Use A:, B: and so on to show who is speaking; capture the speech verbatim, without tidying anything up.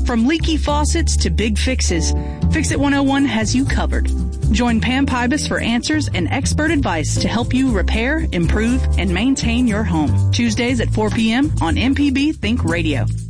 A: From leaky faucets to big fixes, Fix It one oh one has you covered. Join Pam Pybus for answers and expert advice to help you repair, improve, and maintain your home. Tuesdays at four p.m. on M P B Think Radio.